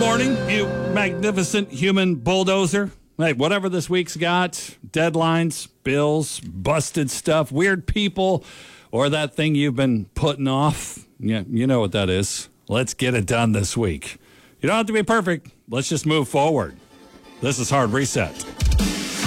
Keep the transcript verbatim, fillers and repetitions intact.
morning, you magnificent human bulldozer. Hey, whatever this week's got, deadlines, bills, busted stuff, weird people, or that thing you've been putting off, yeah, you know what that is. Let's get it done this week. You don't have to be perfect. Let's just move forward. This is Hard Reset.